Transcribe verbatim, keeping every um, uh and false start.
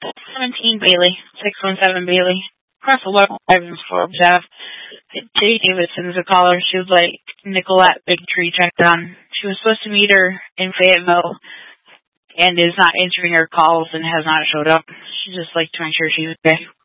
seventeen Bailey, six one seven Bailey. Across the level, Evans for Jeff. Jay Davidson's a caller. She was like, Nicolette Big Tree checked on. She was supposed to meet her in Fayetteville and is not answering her calls and has not showed up. She just like to make sure she's okay.